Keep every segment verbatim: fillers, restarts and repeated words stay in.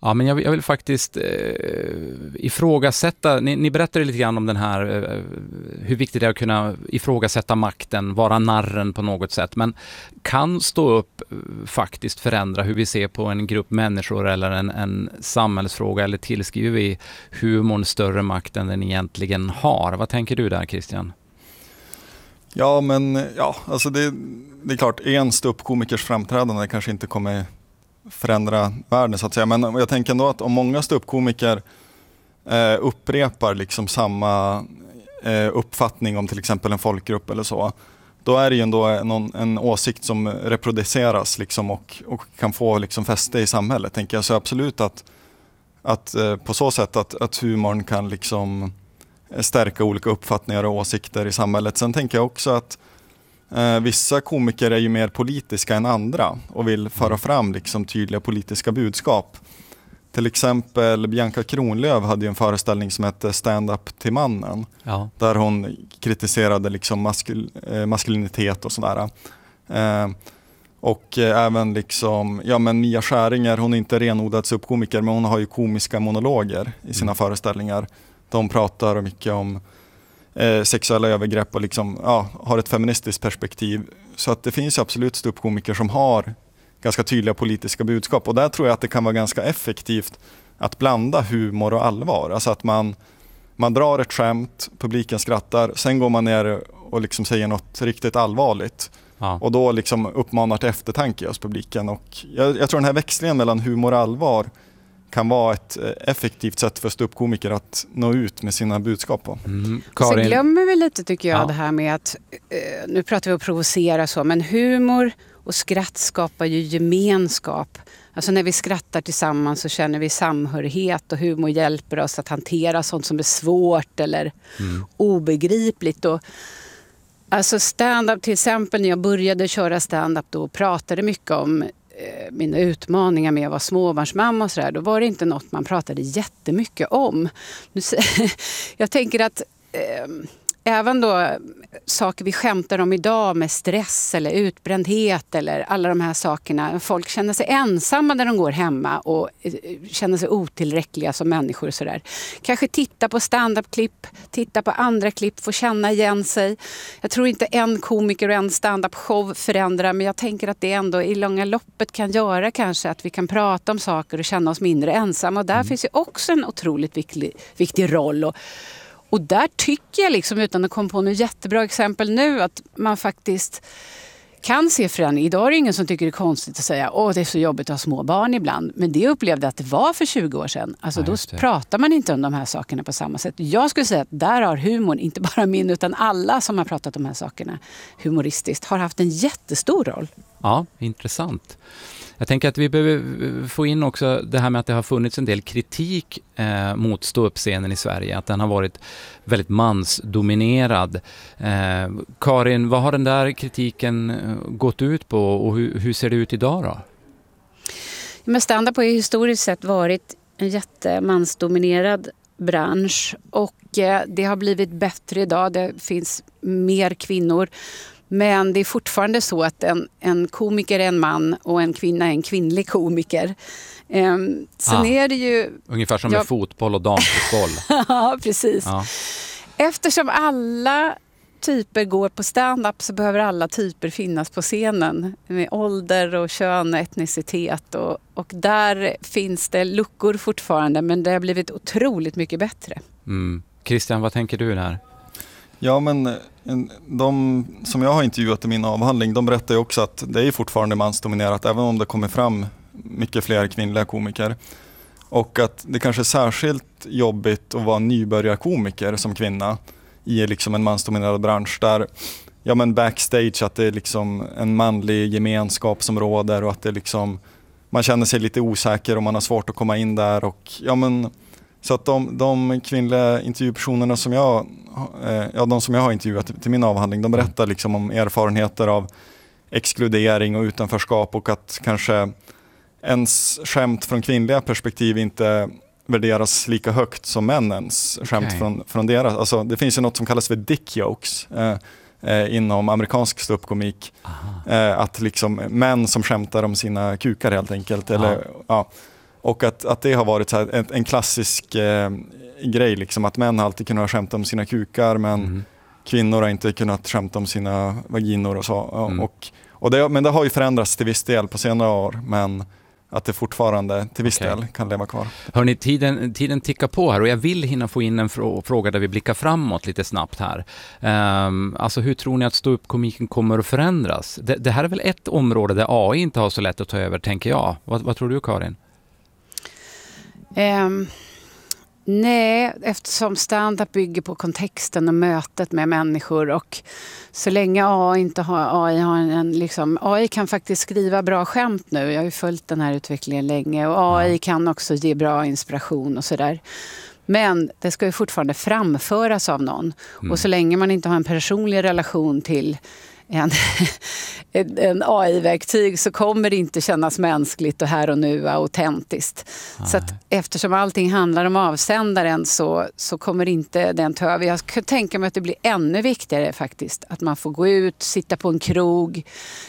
Ja, men jag vill, jag vill faktiskt eh, ifrågasätta, ni, ni berättade lite grann om den här, eh, hur viktigt det är att kunna ifrågasätta makten, vara narren på något sätt, men kan stå upp eh, faktiskt förändra hur vi ser på en grupp människor eller en, en samhällsfråga, eller tillskriver vi humorn större makt än den egentligen har? Vad tänker du där, Christian? Ja, men ja, alltså det, det är klart, en ståuppkomikers framträdande kanske inte kommer förändra världen så att säga, men jag tänker ändå att om många ståuppkomiker eh, upprepar liksom samma eh, uppfattning om till exempel en folkgrupp eller så, då är det ju ändå någon, en åsikt som reproduceras liksom och, och kan få liksom fäste i samhället, tänker jag. Så absolut att, att eh, på så sätt att, att humorn kan liksom stärka olika uppfattningar och åsikter i samhället. Sen tänker jag också att eh, vissa komiker är ju mer politiska än andra och vill föra fram liksom tydliga politiska budskap. Till exempel Bianca Kronlöf hade ju en föreställning som hette Stand-up till mannen. Ja. Där hon kritiserade liksom maskul, eh, maskulinitet och sådär. Eh, och eh, även liksom, ja men Mia Skäringer, hon är inte renodlad subkomiker, men hon har ju komiska monologer i sina mm. föreställningar. De pratar mycket om eh, sexuella övergrepp och liksom, ja, har ett feministiskt perspektiv. Så att det finns absolut ståuppkomiker som har ganska tydliga politiska budskap. Och där tror jag att det kan vara ganska effektivt att blanda humor och allvar. Alltså att man, man drar ett skämt, publiken skrattar, sen går man ner och liksom säger något riktigt allvarligt. Ja. Och då liksom uppmanar till eftertanke hos publiken. Och jag, jag tror den här växlingen mellan humor och allvar kan vara ett effektivt sätt för ståuppkomiker att nå ut med sina budskap på. Mm. Så glömmer vi lite, tycker jag, ja. det här med att, eh, nu pratar vi om att provocera så, men humor och skratt skapar ju gemenskap. Alltså när vi skrattar tillsammans så känner vi samhörighet, och humor hjälper oss att hantera sånt som är svårt eller mm. obegripligt. Och alltså stand-up till exempel, när jag började köra stand-up då pratade mycket om mina utmaningar med att vara småbarnsmamma och sådär, då var det inte något man pratade jättemycket om. Jag tänker att eh, även då saker vi skämtar om idag med stress eller utbrändhet eller alla de här sakerna, folk känner sig ensamma när de går hemma och eh, känner sig otillräckliga som människor och sådär. Kanske titta på stand-up-klipp, titta på andra klipp, få känna igen sig. Jag tror inte en komiker och en stand-up-show förändrar, men jag tänker att det ändå i långa loppet kan göra kanske att vi kan prata om saker och känna oss mindre ensamma, och där mm. finns ju också en otroligt viktig, viktig roll. Och Och där tycker jag, liksom, utan att komma på något jättebra exempel nu, att man faktiskt kan se förändring. Idag är det ingen som tycker det är konstigt att säga åh, det är så jobbigt att ha små barn ibland. Men det upplevde att det var för tjugo år sedan. Alltså, ja, då pratar man inte om de här sakerna på samma sätt. Jag skulle säga att där har humorn, inte bara min utan alla som har pratat om de här sakerna humoristiskt, har haft en jättestor roll. Ja, intressant. Jag tänker att vi behöver få in också det här med att det har funnits en del kritik eh, mot ståuppscenen i Sverige. Att den har varit väldigt mansdominerad. Eh, Karin, vad har den där kritiken gått ut på, och hur, hur ser det ut idag då? Men stand-up har ju historiskt sett varit en jättemansdominerad bransch, och eh, det har blivit bättre idag. Det finns mer kvinnor. Men det är fortfarande så att en, en komiker är en man och en kvinna är en kvinnlig komiker. Um, sen ah, är det ju... Ungefär som jag, med fotboll och damfotboll. Ja, precis. Ja. Eftersom alla typer går på stand-up så behöver alla typer finnas på scenen. Med ålder och kön och etnicitet. Och, och där finns det luckor fortfarande, men det har blivit otroligt mycket bättre. Mm. Christian, vad tänker du där? Ja, men de som jag har intervjuat i min avhandling, de berättar ju också att det är fortfarande mansdominerat, även om det kommer fram mycket fler kvinnliga komiker. Och att det kanske är särskilt jobbigt att vara nybörjarkomiker som kvinna i liksom en mansdominerad bransch där, ja men backstage, att det är liksom en manlig gemenskap som råder, och att det liksom, man känner sig lite osäker och man har svårt att komma in där. Och ja men så att de, de kvinnliga intervjupersonerna som jag, eh, ja, de som jag har intervjuat till min avhandling, de berättar liksom om erfarenheter av exkludering och utanförskap, och att kanske ens skämt från kvinnliga perspektiv inte värderas lika högt som männens skämt okay. från, från deras. Alltså, det finns ju något som kallas för dick jokes eh, eh, inom amerikansk ståuppkomik. Eh, att liksom män som skämtar om sina kukar helt enkelt. Eller, ja. Och att, att det har varit så här en, en klassisk eh, grej, liksom, att män har alltid kunnat skämta om sina kukar, men mm. kvinnor har inte kunnat skämta om sina vaginor och så. Mm. Och, och det, men det har ju förändrats till viss del på senare år, men att det fortfarande till viss okay. del kan leva kvar. Hörrni, tiden, tiden tickar på här och jag vill hinna få in en frå- fråga där vi blickar framåt lite snabbt här. Um, alltså hur tror ni att ståuppkomiken kommer att förändras? Det, det här är väl ett område där A I inte har så lätt att ta över, tänker jag. Vad, vad tror du, Karin? Um, nej, eftersom stand-up bygger på kontexten och mötet med människor, och så länge A I inte har, A I har en liksom, A I kan faktiskt skriva bra skämt nu. Jag har ju följt den här utvecklingen länge, och A I kan också ge bra inspiration och sådär. Men det ska ju fortfarande framföras av någon. Mm. Och så länge man inte har en personlig relation till En, en A I-verktyg så kommer det inte kännas mänskligt och här och nu autentiskt. Nej. Så att eftersom allting handlar om avsändaren så, så kommer inte den ta över. Jag kan tänka mig att det blir ännu viktigare faktiskt. Att man får gå ut, sitta på en krog,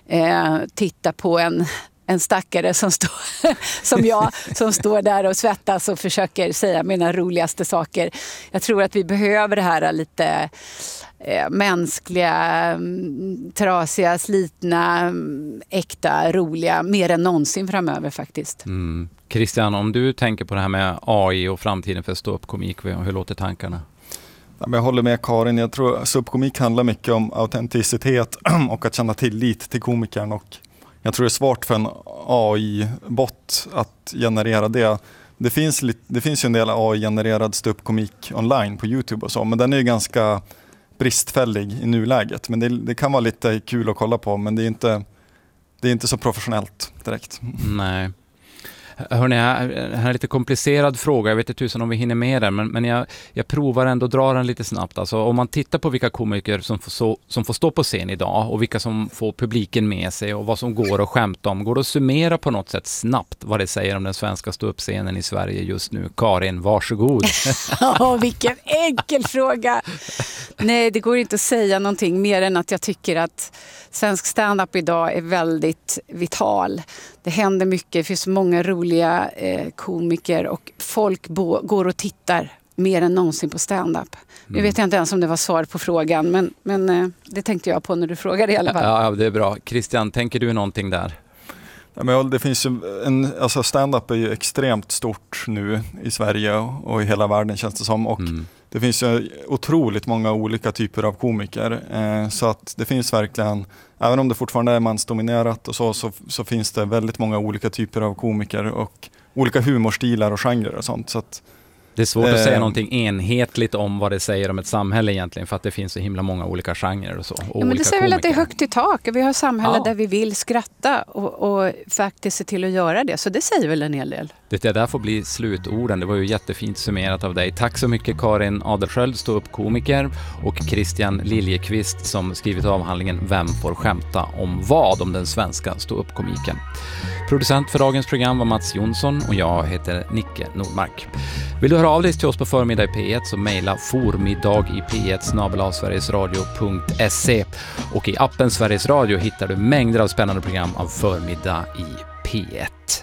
eh, titta på en... En stackare som, stå, som jag som står där och svettas och försöker säga mina roligaste saker. Jag tror att vi behöver det här lite eh, mänskliga, trasiga, slitna, äkta, roliga mer än någonsin framöver faktiskt. Mm. Christian, om du tänker på det här med A I och framtiden för ståuppkomik, hur låter tankarna? Jag håller med Karin. Jag tror att ståuppkomik handlar mycket om autenticitet och att känna tillit till komikern, och jag tror det är svårt för en A I-bot att generera det. Det finns, lite, det finns ju en del A I-genererad ståuppkomik online på YouTube och så, men den är ju ganska bristfällig i nuläget. Men det, det kan vara lite kul att kolla på, men det är inte, det är inte så professionellt direkt. Nej. Hörrni, det här är en lite komplicerad fråga. Jag vet inte tusen om vi hinner med den, men, men jag, jag provar ändå att dra den lite snabbt. Alltså, om man tittar på vilka komiker som får, så, som får stå på scen idag och vilka som får publiken med sig och vad som går att skämta om, går det att summera på något sätt snabbt vad det säger om den svenska ståuppscenen i Sverige just nu? Karin, varsågod. Ja, vilken enkel fråga. Nej, det går inte att säga någonting mer än att jag tycker att svensk stand-up idag är väldigt vital. Det händer mycket, det finns många roliga eh, komiker och folk bo- går och tittar mer än någonsin på stand-up. Mm. Nu vet jag inte ens om det var svar på frågan, men, men eh, det tänkte jag på när du frågade i alla fall. Ja, det är bra. Christian, tänker du någonting där? Ja, men det finns ju en, alltså stand-up är ju extremt stort nu i Sverige och i hela världen känns det som, och mm. det finns ju otroligt många olika typer av komiker, eh, så att det finns verkligen, även om det fortfarande är mansdominerat och så, så, så finns det väldigt många olika typer av komiker och olika humorstilar och genrer och sånt. Så att, det är svårt att eh, säga någonting enhetligt om vad det säger om ett samhälle egentligen, för att det finns så himla många olika genrer och så. Och ja, men det säger väl att det är högt i tak. Vi har ett samhälle ja. där vi vill skratta och, och faktiskt se till att göra det. Så det säger väl en hel del. Det där får bli slutorden. Det var ju jättefint summerat av dig. Tack så mycket Karin Adelsköld, ståuppkomiker, och Christian Liljekvist som skrivit avhandlingen Vem får skämta om vad om den svenska ståuppkomiken. Producent för dagens program var Mats Jonsson och jag heter Nicke Nordmark. Vill du höra av dig till oss på Förmiddag i P ett så mejla formiddag i p ett snabel-a sverigesradio punkt se, och i appen Sveriges Radio hittar du mängder av spännande program av Förmiddag i P ett.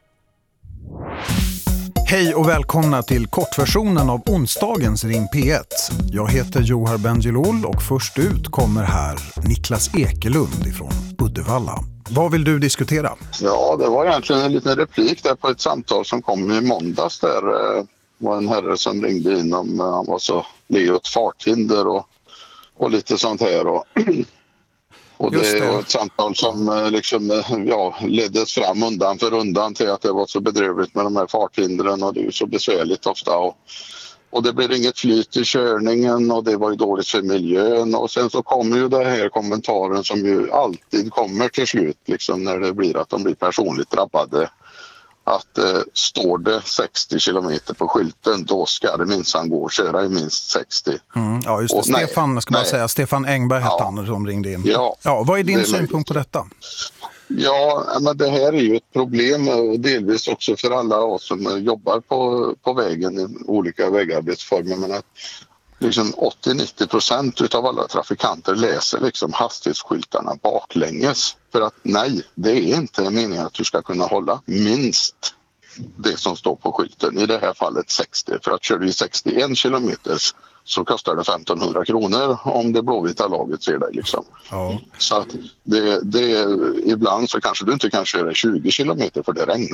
Hej och välkomna till kortversionen av onsdagens Ring P ett. Jag heter Johar Bendjelloul och först ut kommer här Niklas Ekelund ifrån Uddevalla. Vad vill du diskutera? Ja, det var egentligen en liten replik där på ett samtal som kom i måndags. Där det var en herre som ringde in om han var så led ett farthinder och, och lite sånt här. Och, och det är ett samtal som liksom, ja, leddes fram undan för undan till att det var så bedrövligt med de här farthindren och det är så besvärligt ofta. Och, Och det blev inget flyt i körningen och det var ju dåligt för miljön. Och sen så kommer ju den här kommentaren som ju alltid kommer till slut liksom, när det blir att de blir personligt drabbade. Att eh, står det sextio kilometer på skylten, då ska det minsann gå och köra i minst sextio. Mm, ja, just det. Och Stefan, nej, ska man nej. säga. Stefan Engberg hette ja. han som ringde in. Ja, ja, vad är din det synpunkt på detta? Ja, men det här är ju ett problem och delvis också för alla oss som jobbar på, på vägen i olika vägarbetsformer. Men att liksom åttio till nittio procent av alla trafikanter läser liksom hastighetsskyltarna baklänges. För att nej, det är inte meningen att du ska kunna hålla minst det som står på skylten. I det här fallet sextio. För att kör du i sextioen kilometer så kostar det femtonhundra kronor om det blåvita laget ser dig. Liksom. Ja. Så att det, det, ibland så kanske du inte kan köra tjugo kilometer för det regnar.